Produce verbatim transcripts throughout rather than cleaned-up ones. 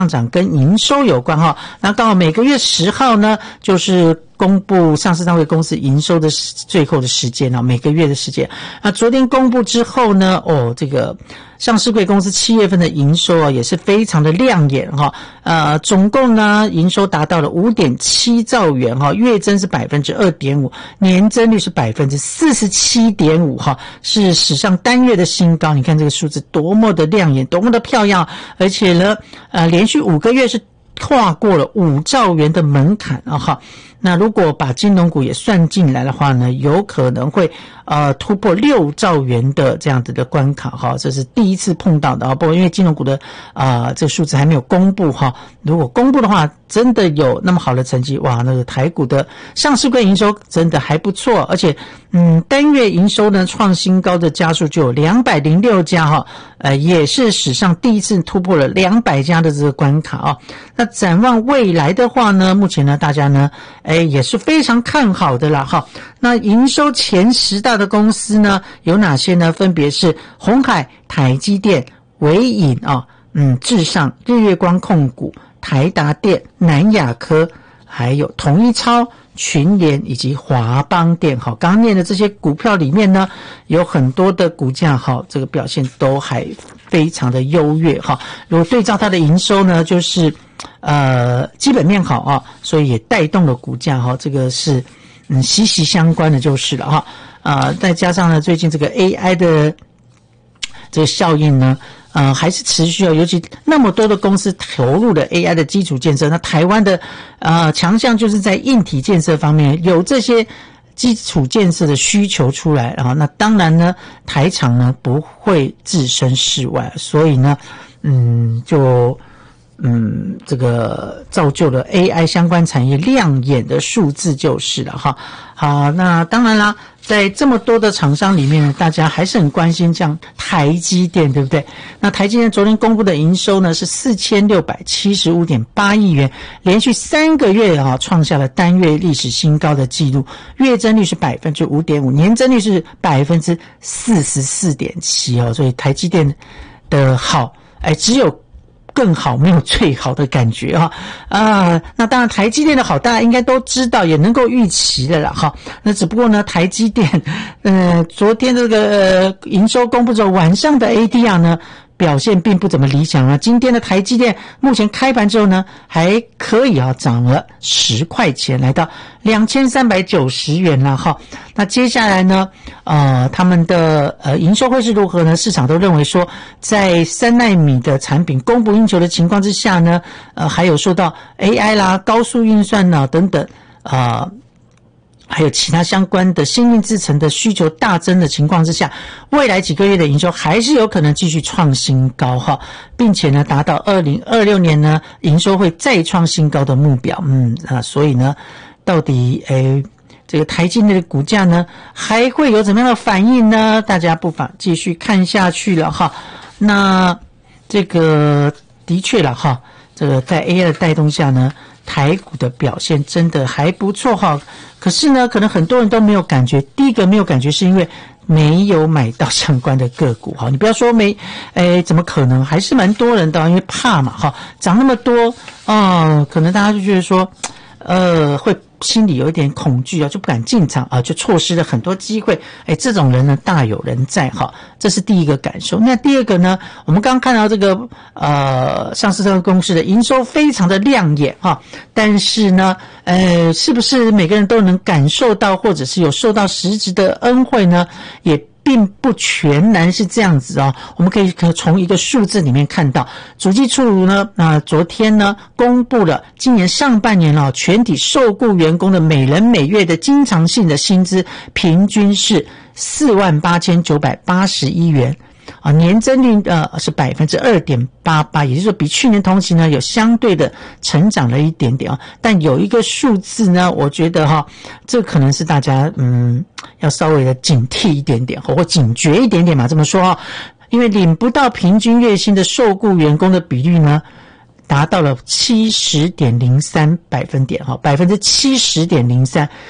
上涨跟营收有关哈，那刚好每个月十号呢，就是公布上市单位公司营收的最后的时间啊，每个月的时间。那昨天公布之后呢，哦，这个上市柜公司七月份的营收啊，也是非常的亮眼哈。呃，总共呢，营收达到了 五点七兆元哈，月增是 百分之二点五， 年增率是 百分之四十七点五 哈，是史上单月的新高。你看这个数字多么的亮眼，多么的漂亮，而且呢，呃，连续五个月是跨过了五兆元的门槛啊哈。那如果把金融股也算进来的话呢，有可能会呃突破六兆元的这样子的关卡哈，这是第一次碰到的啊。不过因为金融股的啊、呃、这个数字还没有公布哈，如果公布的话，真的有那么好的成绩，哇，那个台股的上市柜营收真的还不错，而且嗯单月营收呢创新高的家数就有两百零六家哈，呃也是史上第一次突破了两百家的这个关卡啊。那展望未来的话呢，目前呢大家呢哎，也是非常看好的啦哈。那营收前十大的公司呢，有哪些呢？分别是鸿海、台积电、伟影啊，嗯，至上、日月光控股、台达电、南亚科，还有统一超、群联以及华邦电。好，刚刚念的这些股票里面呢，有很多的股价哈，这个表现都还非常的优越哈。如果对照它的营收呢，就是呃，基本面好啊，所以也带动了股价哈，这个是嗯息息相关的就是了哈。呃，再加上呢，最近这个 A I 的这个效应呢，呃，还是持续哦，尤其那么多的公司投入了 A I 的基础建设，那台湾的呃强项就是在硬体建设方面有这些基础建设的需求出来啊，那当然呢，台厂呢不会置身事外，所以呢，嗯，就。嗯，这个造就了 A I 相关产业亮眼的数字就是了哈。好，那当然啦，在这么多的厂商里面，大家还是很关心像台积电，对不对？那台积电昨天公布的营收呢是 四千六百七十五点八亿元，连续三个月啊创下了单月历史新高的记录，月增率是 百分之五点五， 年增率是 百分之四十四点七 哦，所以台积电的好，哎，只有更好没有最好的感觉啊啊！那当然台积电的好大家应该都知道，也能够预期的啦哈。那只不过呢，台积电呃昨天这个、呃、营收公布之后，晚上的 A D R 呢表现并不怎么理想啊。今天的台积电目前开盘之后呢，还可以啊，涨了十块钱，来到两千三百九十元了哈。那接下来呢，呃，他们的呃营收会是如何呢？市场都认为说，在三奈米的产品供不应求的情况之下呢，呃，还有受到 A I 啦、高速运算啦等等啊。呃还有其他相关的先进制程的需求大增的情况之下，未来几个月的营收还是有可能继续创新高哈，并且呢达到二零二六年呢营收会再创新高的目标。嗯啊，所以呢，到底诶这个台积电的股价呢还会有怎么样的反应呢？大家不妨继续看下去了哈。那这个的确了哈，这个在 A I 的带动下呢，台股的表现真的还不错哈。可是呢，可能很多人都没有感觉。第一个没有感觉是因为没有买到相关的个股哈。你不要说没，诶，怎么可能？还是蛮多人的，因为怕嘛哈，涨那么多啊、呃，可能大家就觉得说，呃，会心里有一点恐惧啊，就不敢进场啊，就错失了很多机会。哎，这种人呢大有人在哈，这是第一个感受。那第二个呢，我们刚刚看到这个呃上市这个公司的营收非常的亮眼哈，但是呢，呃，是不是每个人都能感受到，或者是有受到实质的恩惠呢？也并不全然是这样子哦，我们可以可从一个数字里面看到，主计处呢，啊、呃，昨天呢公布了今年上半年哦，全体受雇员工的每人每月的经常性的薪资平均是四万八千九百八十一元。啊，年增率呃是 百分之二点八八， 也就是说比去年同期呢有相对的成长了一点点啊。但有一个数字呢，我觉得哈，这可能是大家嗯要稍微的警惕一点点或警觉一点点嘛，这么说啊，因为领不到平均月薪的受雇员工的比率呢，达到了 七十点零三 百分点哈， 百分之七十点零三。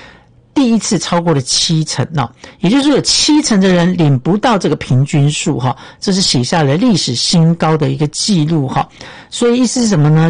第一次超过了七成哦，也就是说有七成的人领不到这个平均数哈，这是写下了历史新高的一个记录哈。所以意思是什么呢？